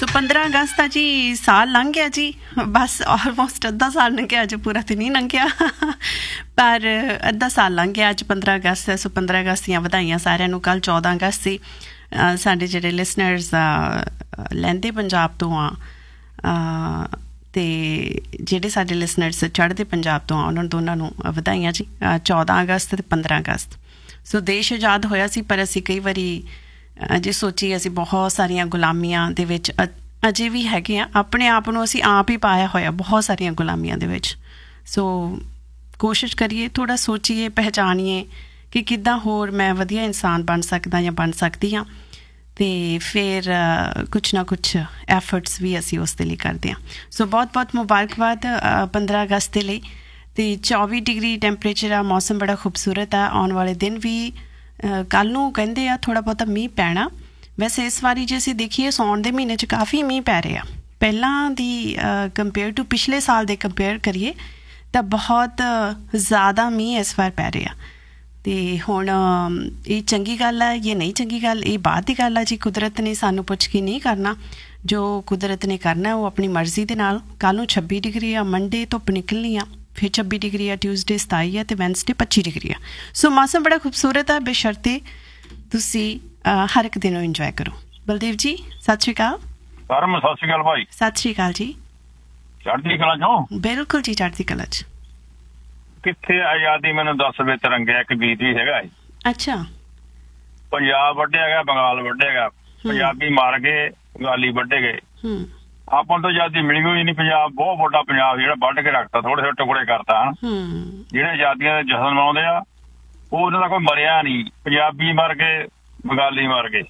ਸੋ 15 ਅਗਸਤ ਦਾ ਜੀ ਸਾਲ ਲੰਘ ਗਿਆ ਜੀ, ਬਸ ਆਲਮੋਸਟ ਅੱਧਾ ਸਾਲ ਲੰਘਿਆ, ਅੱਜ ਪੂਰਾ ਤਾਂ ਨਹੀਂ ਲੰਘਿਆ ਪਰ ਅੱਧਾ ਸਾਲ ਲੰਘ ਗਿਆ। ਅੱਜ 15 ਅਗਸਤ ਹੈ, ਸੋ 15 ਅਗਸਤ ਦੀਆਂ ਵਧਾਈਆਂ ਸਾਰਿਆਂ ਨੂੰ। ਕੱਲ੍ਹ 14 ਅਗਸਤ ਸੀ। ਸਾਡੇ ਜਿਹੜੇ ਲਿਸਨਰਸ ਲਹਿੰਦੇ ਪੰਜਾਬ ਤੋਂ ਆ ਅਤੇ ਜਿਹੜੇ ਸਾਡੇ ਲਿਸਨਰਸ ਚੜ੍ਹਦੇ ਪੰਜਾਬ ਤੋਂ ਆ, ਉਹਨਾਂ ਦੋਨਾਂ ਨੂੰ ਵਧਾਈਆਂ ਜੀ। 14 ਅਗਸਤ ਅਤੇ 15 ਅਗਸਤ। ਸੋ ਦੇਸ਼ ਆਜ਼ਾਦ ਹੋਇਆ ਸੀ, ਪਰ ਅਸੀਂ ਕਈ ਵਾਰੀ ਜੇ ਸੋਚੀਏ ਅਸੀਂ ਬਹੁਤ ਸਾਰੀਆਂ ਗੁਲਾਮੀਆਂ ਦੇ ਵਿੱਚ ਅਜੇ ਵੀ ਹੈਗੇ ਹਾਂ। ਆਪਣੇ ਆਪ ਨੂੰ ਅਸੀਂ ਆਪ ਹੀ ਪਾਇਆ ਹੋਇਆ ਬਹੁਤ ਸਾਰੀਆਂ ਗੁਲਾਮੀਆਂ ਦੇ ਵਿੱਚ। ਸੋ ਕੋਸ਼ਿਸ਼ ਕਰੀਏ, ਥੋੜ੍ਹਾ ਸੋਚੀਏ, ਪਹਿਚਾਨੀਏ ਕਿ ਕਿੱਦਾਂ ਹੋਰ ਮੈਂ ਵਧੀਆ ਇਨਸਾਨ ਬਣ ਸਕਦਾ ਜਾਂ ਬਣ ਸਕਦੀ ਹਾਂ, ਅਤੇ ਫਿਰ ਕੁਛ ਨਾ ਕੁਛ ਐਫਰਟਸ ਵੀ ਅਸੀਂ ਉਸ ਦੇ ਲਈ ਕਰਦੇ ਹਾਂ। ਸੋ ਬਹੁਤ ਬਹੁਤ ਮੁਬਾਰਕਬਾਦ 15 ਅਗਸਤ ਦੇ ਲਈ। ਅਤੇ 24 ਡਿਗਰੀ ਟੈਂਪਰੇਚਰ ਆ, ਮੌਸਮ ਬੜਾ ਖੂਬਸੂਰਤ ਆ। ਆਉਣ ਵਾਲੇ ਦਿਨ ਵੀ ਕੱਲ੍ਹ ਨੂੰ ਕਹਿੰਦੇ ਆ ਥੋੜ੍ਹਾ ਬਹੁਤਾ ਮੀਂਹ ਪੈਣਾ। ਵੈਸੇ ਇਸ ਵਾਰੀ ਜੇ ਅਸੀਂ ਦੇਖੀਏ ਸਾਉਣ ਦੇ ਮਹੀਨੇ 'ਚ ਕਾਫੀ ਮੀਂਹ ਪੈ ਰਿਹਾ ਪਹਿਲਾਂ ਦੀ ਕੰਪੇਅਰ ਟੂ ਪਿਛਲੇ ਸਾਲ ਦੇ ਕੰਪੇਅਰ ਕਰੀਏ ਤਾਂ ਬਹੁਤ ਜ਼ਿਆਦਾ ਮੀਂਹ ਇਸ ਵਾਰ ਪੈ ਰਿਹਾ। ਅਤੇ ਹੁਣ ਇਹ ਚੰਗੀ ਗੱਲ ਹੈ ਇਹ ਨਹੀਂ ਚੰਗੀ ਗੱਲ, ਇਹ ਬਾਅਦ ਦੀ ਗੱਲ ਹੈ ਜੀ। ਕੁਦਰਤ ਨੇ ਸਾਨੂੰ ਪੁੱਛ ਕੇ ਨਹੀਂ ਕਰਨਾ, ਜੋ ਕੁਦਰਤ ਨੇ ਕਰਨਾ ਉਹ ਆਪਣੀ ਮਰਜ਼ੀ ਦੇ ਨਾਲ। ਕੱਲ੍ਹ ਨੂੰ 26 ਡਿਗਰੀ ਆ, ਮੰਡੇ ਧੁੱਪ ਨਿਕਲਣੀ ਆ, ਫਿਰ 26 ਡਿਗਰੀ ਆ, ਟਿਊਜ਼ਡੇ 27 ਆ ਅਤੇ ਵੈਨਸਡੇ 25 ਡਿਗਰੀ ਆ। ਸੋ ਮੌਸਮ ਬੜਾ ਖੂਬਸੂਰਤ ਆ, ਬੇਸ਼ਰਤੇ ਤੁਸੀਂ ਹਰ ਇੱਕ ਦਿਨ ਨੂੰ ਇੰਜੋਏ ਕਰੋ। ਬਲਦੇਵ ਜੀ ਸਤਿ ਸ਼੍ਰੀ ਅਕਾਲ। ਸਤਿ ਸ਼੍ਰੀ ਅਕਾਲ ਭਾਈ। ਸਤਿ ਸ਼੍ਰੀ ਅਕਾਲ ਜੀ। ਚੜ੍ਹਦੀ ਕਲਾ ਚੋਂ? ਬਿਲਕੁਲ ਜੀ, ਚੜ੍ਹਦੀ ਕਲਾ 'ਚ। ਕਿੱਥੇ ਆਜ਼ਾਦੀ ਮੈਨੂੰ ਦੱਸ ਵੇ ਤਿਰੰਗੇ, ਇੱਕ ਗੀਤ ਵੀ ਹੈਗਾ। ਅੱਛਾ। ਪੰਜਾਬ ਵੱਢਿਆ ਗਿਆ, ਬੰਗਾਲ ਵੱਢਿਆ ਗਿਆ, ਪੰਜਾਬੀ ਮਾਰ ਗਏ, ਬੰਗਾਲੀ ਵੱਢੇ ਗਏ। ਆਪਾਂ ਨੂੰ ਤਾਂ ਆਜ਼ਾਦੀ ਮਿਲੀ ਹੋਈ ਨਹੀਂ। ਪੰਜਾਬ ਬਹੁਤ ਵੱਡਾ ਪੰਜਾਬ ਜਿਹੜਾ ਵੱਢ ਕੇ ਰੱਖਤਾ, ਥੋੜੇ ਥੋੜੇ ਟੁਕੜੇ ਕਰਤਾ। ਜਿਹੜੇ ਆਜ਼ਾਦੀਆਂ ਦੇ ਜਸ਼ਨ ਮਨਾਉਂਦੇ ਆ ਉਹ ਉਹਨਾਂ ਦਾ ਕੋਈ ਮਰਿਆ ਨਹੀਂ। ਪੰਜਾਬੀ ਮਰ ਗਏ, ਬੰਗਾਲੀ ਮਰ ਗਏ।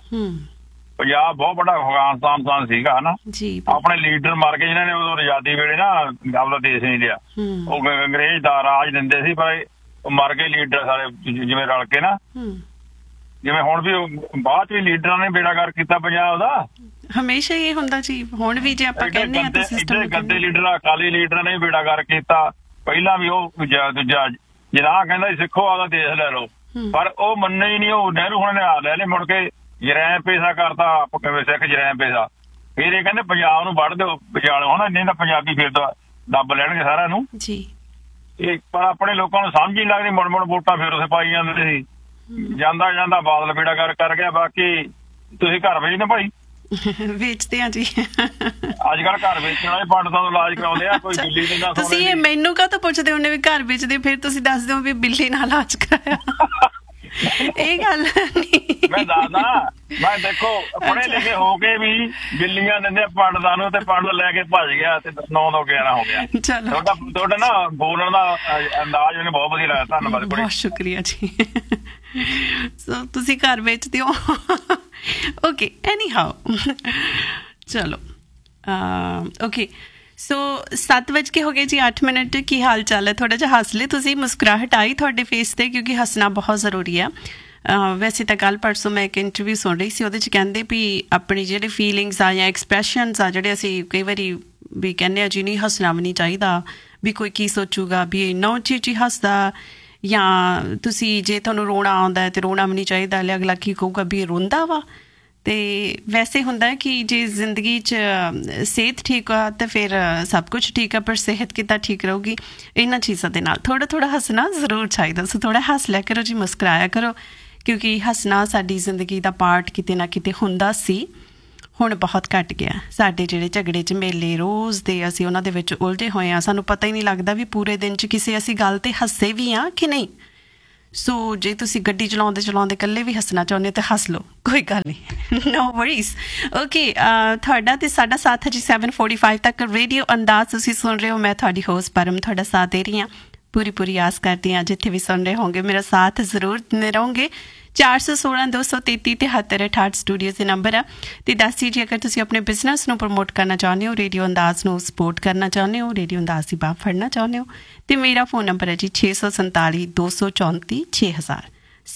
ਪੰਜਾਬ ਬਹੁਤ ਵੱਡਾ ਅਫਗਾਨਿਸਤਾਨ ਸੀਗਾ ਹਨਾ। ਆਪਣੇ ਲੀਡਰ ਮਰ ਗਏ ਜਿਹਨਾਂ ਨੇ ਉਦੋਂ ਆਜ਼ਾਦੀ ਵੇਲੇ ਨਾ ਆਪਣਾ ਦੇਸ਼ ਨਹੀਂ ਲਿਆ। ਉਹ ਅੰਗਰੇਜ਼ ਦਾ ਰਾਜ ਦਿੰਦੇ ਸੀ, ਪਰ ਉਹ ਮਰ ਗਏ ਲੀਡਰ ਸਾਰੇ ਜਿਵੇਂ ਰਲ ਕੇ ਨਾ। ਜਿਵੇਂ ਹੁਣ ਵੀ ਬਾਅਦ ਚ ਵੀ ਲੀਡਰਾਂ ਨੇ ਬੇੜਾਗਰਕ ਕੀਤਾ ਪੰਜਾਬ ਦਾ। ਹਮੇਸ਼ਾ ਇਹ ਹੁੰਦਾ ਜੀ, ਹੁਣ ਵੀ ਜੇ ਆਪਾਂ ਕਹਿੰਦੇ ਹਾਂ ਤਾਂ ਸਿਸਟਮ ਗੰਦੇ ਲੀਡਰ, ਅਕਾਲੀ ਲੀਡਰਾਂ ਨੇ ਬੇੜਾਗਰਕ ਕੀਤਾ। ਪਹਿਲਾਂ ਵੀ ਉਹ ਦੂਜਾ ਜਨਾਹ ਕਹਿੰਦਾ ਸੀ ਸਿੱਖੋ ਆਪਦਾ ਦੇਸ਼ ਲੈ ਲਓ, ਪਰ ਉਹ ਮੰਨੇ ਹੀ ਨਹੀਂ। ਉਹ ਨਹਿਰੂ ਹੁਣ ਨੇ ਆ ਲੈ ਲਏ, ਮੁੜ ਕੇ ਜਰੈਮ ਪੇਸ਼ਾ ਕਰਤਾ, ਸਿੱਖ ਜਰੈਮ ਪੇਸ਼ਾ। ਫਿਰ ਇਹ ਕਹਿੰਦੇ ਪੰਜਾਬ ਨੂੰ ਵੱਢ ਦਿਓ, ਵਿਚਾਲੋ ਹਨਾ, ਨਹੀਂ ਤਾਂ ਪੰਜਾਬੀ ਫਿਰ ਦੱਬ ਲੈਣਗੇ ਸਾਰਿਆਂ ਨੂੰ ਜੀ। ਇਹ ਪਰ ਆਪਣੇ ਲੋਕਾਂ ਨੂੰ ਸਮਝ ਹੀ ਲੱਗਦੀ। ਮੁੜ ਮੁੜ ਵੋਟਾਂ ਫਿਰ ਉੱਥੇ ਪਾਈ ਜਾਂਦੇ ਸੀ। ਜਾਂਦਾ ਜਾਂਦਾ ਬਾਦਲ ਬੇੜਾ ਕਰ ਗਿਆ। ਬਾਕੀ ਤੁਸੀਂ ਘਰ ਵੇਚਦੇ ਭਾਈ? ਵੇਚਦੇ ਆ ਜੀ। ਅੱਜ ਕੱਲ੍ਹ ਘਰ ਵੇਚਣ ਵਾਲੇ ਪੰਡਤਾਂ ਤੋਂ ਇਲਾਜ ਕਰਾਉਂਦੇ ਆ। ਕੋਈ ਬਿੱਲੀ ਦੇ ਨਾਲ। ਤੁਸੀਂ ਇਹ ਮੈਨੂੰ ਕਾਹਤੋਂ ਪੁੱਛਦੇ ਹੁੰਦੇ ਵੀ ਘਰ ਵੇਚਦੇ, ਫਿਰ ਤੁਸੀਂ ਦੱਸ ਦਿਓ ਵੀ ਬਿੱਲੀ ਨਾਲ ਇਲਾਜ ਕਰਾਇਆ। ਇਹ ਗੱਲ ਨਹੀਂ। ਮੈਂ ਦੱਸਦਾ, ਮੈਂ ਦੇਖੋ ਪੜ੍ਹੇ ਲਿਖੇ ਹੋ ਕੇ ਵੀ ਬਿੱਲੀਆਂ ਦਿੰਦੇ ਪੰਡਤਾਂ ਨੂੰ, ਤੇ ਪੰਡਤ ਲੈ ਕੇ ਭੱਜ ਗਿਆ ਤੇ 9 ਤੋਂ 11 ਹੋ ਗਿਆ। ਤੁਹਾਡਾ ਨਾ ਬੋਲਣ ਦਾ ਅੰਦਾਜ਼ ਮੈਨੂੰ ਬਹੁਤ ਵਧੀਆ ਲੱਗਦਾ। ਧੰਨਵਾਦ, ਬਹੁਤ ਸ਼ੁਕਰੀਆ ਜੀ। ਸੋ ਤੁਸੀਂ ਘਰ ਵੇਚਦੇ ਹੋ? ਓਕੇ, ਐਨੀ ਹਾਓ, ਚਲੋ ਓਕੇ। ਸੋ 7 ਹੋ ਗਏ ਜੀ, 8 ਕੀ ਹਾਲ ਚਾਲ ਹੈ? ਥੋੜ੍ਹਾ ਜਿਹਾ ਹੱਸ ਲਏ ਤੁਸੀਂ, ਮੁਸਕਰਾਹਟ ਆਈ ਤੁਹਾਡੇ ਫੇਸ 'ਤੇ, ਕਿਉਂਕਿ ਹੱਸਣਾ ਬਹੁਤ ਜ਼ਰੂਰੀ ਆ। ਵੈਸੇ ਤਾਂ ਕੱਲ੍ਹ ਪਰਸੋਂ ਮੈਂ ਇੱਕ ਇੰਟਰਵਿਊ ਸੁਣ ਰਹੀ ਸੀ, ਉਹਦੇ 'ਚ ਕਹਿੰਦੇ ਵੀ ਆਪਣੀ ਜਿਹੜੇ ਫੀਲਿੰਗਸ ਆ ਜਾਂ ਐਕਸਪ੍ਰੈਸ਼ਨਸ ਆ, ਜਿਹੜੇ ਅਸੀਂ ਕਈ ਵਾਰੀ ਵੀ ਕਹਿੰਦੇ ਹਾਂ ਜੀ ਨਹੀਂ ਹੱਸਣਾ ਵੀ ਨਹੀਂ ਚਾਹੀਦਾ, ਵੀ ਕੋਈ ਕੀ ਸੋਚੂਗਾ, ਵੀ ਇੰਨਾ ਉੱਚੀ ਉੱਚੀ ਹੱਸਦਾ, ਜਾਂ ਤੁਸੀਂ ਜੇ ਤੁਹਾਨੂੰ ਰੋਣਾ ਆਉਂਦਾ ਅਤੇ ਰੋਣਾ ਵੀ ਨਹੀਂ ਚਾਹੀਦਾ, ਅਗਲਾ ਕੀ ਕਹੂਗਾ ਵੀ ਇਹ ਰੋਂਦਾ ਵਾ। ਅਤੇ ਵੈਸੇ ਹੁੰਦਾ ਕਿ ਜੇ ਜ਼ਿੰਦਗੀ 'ਚ ਸਿਹਤ ਠੀਕ ਆ ਤਾਂ ਫਿਰ ਸਭ ਕੁਛ ਠੀਕ ਆ, ਪਰ ਸਿਹਤ ਕਿੱਦਾਂ ਠੀਕ ਰਹੂਗੀ? ਇਹਨਾਂ ਚੀਜ਼ਾਂ ਦੇ ਨਾਲ ਥੋੜ੍ਹਾ ਥੋੜ੍ਹਾ ਹੱਸਣਾ ਜ਼ਰੂਰ ਚਾਹੀਦਾ। ਸੋ ਥੋੜ੍ਹਾ ਹੱਸ ਲਿਆ ਕਰੋ ਜੀ, ਮੁਸਕਰਾਇਆ ਕਰੋ, ਕਿਉਂਕਿ ਹੱਸਣਾ ਸਾਡੀ ਜ਼ਿੰਦਗੀ ਦਾ ਪਾਰਟ ਕਿਤੇ ਨਾ ਕਿਤੇ ਹੁੰਦਾ ਸੀ, ਹੁਣ ਬਹੁਤ ਘੱਟ ਗਿਆ। ਸਾਡੇ ਜਿਹੜੇ ਝਗੜੇ ਝਮੇਲੇ ਰੋਜ਼ ਦੇ ਅਸੀਂ ਉਹਨਾਂ ਦੇ ਵਿੱਚ ਉਲਝੇ ਹੋਏ ਹਾਂ, ਸਾਨੂੰ ਪਤਾ ਹੀ ਨਹੀਂ ਲੱਗਦਾ ਵੀ ਪੂਰੇ ਦਿਨ 'ਚ ਕਿਸੇ ਅਸੀਂ ਗੱਲ 'ਤੇ ਹੱਸੇ ਵੀ ਹਾਂ ਕਿ ਨਹੀਂ। ਸੋ ਜੇ ਤੁਸੀਂ ਗੱਡੀ ਚਲਾਉਂਦੇ ਇਕੱਲੇ ਵੀ ਹੱਸਣਾ ਚਾਹੁੰਦੇ ਹੋ ਤਾਂ ਹੱਸ ਲਓ, ਕੋਈ ਗੱਲ ਨਹੀਂ, ਨੋ ਵਰੀਜ਼। ਓਕੇ, ਤੁਹਾਡਾ ਅਤੇ ਸਾਡਾ ਸਾਥ ਹੈ ਜੀ 7:45 ਤੱਕ ਰੇਡੀਓ ਅੰਦਾਜ਼ ਤੁਸੀਂ ਸੁਣ ਰਹੇ ਹੋ। ਮੈਂ ਤੁਹਾਡੀ ਹੋਸਟ ਪਰਮ ਤੁਹਾਡਾ ਸਾਥ ਦੇ ਰਹੀ ਹਾਂ। ਪੂਰੀ ਆਸ ਕਰਦੀ ਹਾਂ ਜਿੱਥੇ ਵੀ ਸੁਣ ਰਹੇ ਹੋਗੇ ਮੇਰਾ ਸਾਥ ਜ਼ਰੂਰ ਦਿੰਦੇ ਰਹੋਗੇ। 416 233 73 68 ਸਟੂਡੀਓ ਦੇ ਨੰਬਰ ਆ। ਅਤੇ ਦੱਸ ਜੀ ਅਗਰ ਤੁਸੀਂ ਆਪਣੇ ਬਿਜ਼ਨਸ ਨੂੰ ਪ੍ਰਮੋਟ ਕਰਨਾ ਚਾਹੁੰਦੇ ਹੋ, ਰੇਡੀਓ ਅੰਦਾਜ਼ ਨੂੰ ਸਪੋਰਟ ਕਰਨਾ ਚਾਹੁੰਦੇ ਹੋ, ਰੇਡੀਓ ਅੰਦਾਜ਼ ਦੀ ਬਾਹ ਫੜਨਾ ਚਾਹੁੰਦੇ ਹੋ, ਅਤੇ ਮੇਰਾ ਫੋਨ ਨੰਬਰ ਹੈ ਜੀ 647 234 6000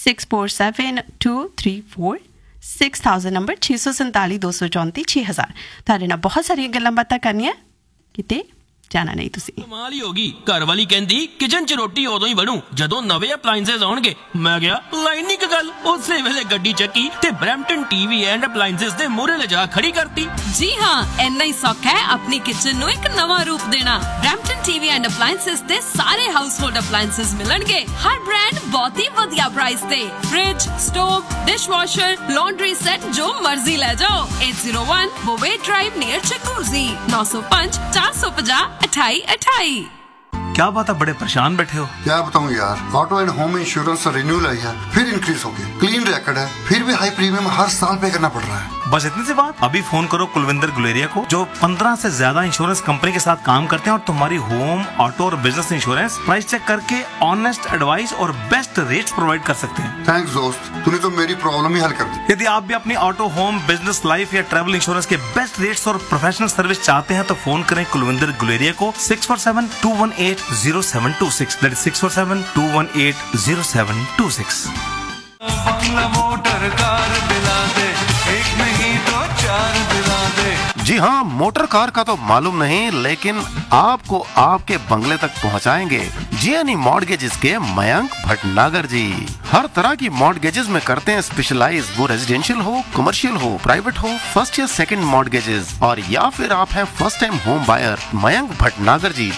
647-234 6000 ਨੰਬਰ 647 234 6000। ਤੁਹਾਡੇ ਨਾਲ ਬਹੁਤ ਸਾਰੀਆਂ ਗੱਲਾਂ ਬਾਤਾਂ ਕਰਨੀਆਂ, ਕਿਤੇ ਜਾਣਾ ਨਹੀਂ ਤੁਸੀਂ। ਕਮਾਲ ਹੀ ਹੋ ਗਈ, ਘਰ ਵਾਲੀ ਕਹਿੰਦੀ ਕਿਚਨ 'ਚ ਰੋਟੀ ਉਦੋਂ ਹੀ ਬਣੂ ਜਦੋਂ ਨਵੇਂ ਅਪਲਾਈਐਂਸਸ ਆਉਣਗੇ। ਮੈਂ ਕਿਹਾ ਲਾਈਨ ਇੱਕ ਗੱਲ, ਉਸੇ ਵੇਲੇ ਗੱਡੀ ਚੱਕੀ ਤੇ ਬਰੈਂਪਟਨ ਟੀਵੀ ਐਂਡ ਅਪਲਾਈਐਂਸਸ ਦੇ ਮੂਹਰੇ ਲਿਜਾ ਖੜੀ ਕਰਤੀ। ਜੀ ਹਾਂ, ਇੰਨਾ ਹੀ ਸੌਖਾ ਹੈ ਆਪਣੀ ਕਿਚਨ ਨੂੰ ਇੱਕ ਨਵਾਂ ਰੂਪ ਦੇਣਾ। ਬਰੈਂਪਟਨ ਟੀਵੀ ਐਂਡ ਅਪਲਾਈਐਂਸਸ ਦੇ ਸਾਰੇ ਹਾਊਸਹੋਲਡ ਅਪਲਾਈਐਂਸਸ ਮਿਲਣਗੇ, ਹਰ ਬ੍ਰਾਂਡ ਬਹੁਤ ਹੀ ਵਧੀਆ ਪ੍ਰਾਈਸ ਤੇ। Fridge, stove, dishwasher, laundry set जो मर्जी ले जाओ। 801 बोवेट ड्राइव नियर चक्कूरजी, 905 450 2828। क्या बात है, बड़े परेशान बैठे हो? क्या बताऊं यार, auto and home insurance renewal है यार, फिर इंक्रीज हो गया। क्लीन रिकॉर्ड है, फिर भी हाई प्रीमियम हर साल पे करना पड़ रहा है। बस इतनी सी बात? अभी फोन करो कुलविंदर गुलेरिया को, जो 15 से ज्यादा इंश्योरेंस कंपनी के साथ काम करते हैं और तुम्हारी होम, ऑटो और बिजनेस इंश्योरेंस प्राइस चेक करके ऑनेस्ट एडवाइस और बेस्ट रेट्स प्रोवाइड कर सकते हैं। थैंक्स दोस्त, तूने तो मेरी प्रॉब्लम ही हल कर दी। यदि आप भी अपनी ऑटो, होम, बिजनेस, लाइफ या ट्रैवल इंश्योरेंस के बेस्ट रेट्स और प्रोफेशनल सर्विस चाहते हैं तो फोन करें कुलविंदर गुलेरिया को 647-218-0726। That is 647-218-0726। Bangla motor car दिला दे, एक नहीं तो 4 दिला दे। जी हाँ, मोटर कार का तो मालूम नहीं, लेकिन आपको आपके बंगले तक पहुँचाएंगे जीएनई मॉर्गेजेस के मयंक भटनागर जी। हर तरह की मॉर्गेजेस में करते हैं स्पेशलाइज, वो रेजिडेंशियल हो, कमर्शियल हो, प्राइवेट हो, फर्स्ट या सेकंड मॉर्गेजेस, और या फिर आप हैं first time home buyer. Mayank Bhatnagar जी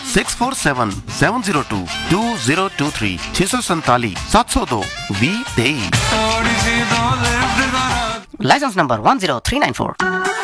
647-702-2023 647-702-2023। थोड़ी सी तो लिफ्ट करा। Licence number 10394।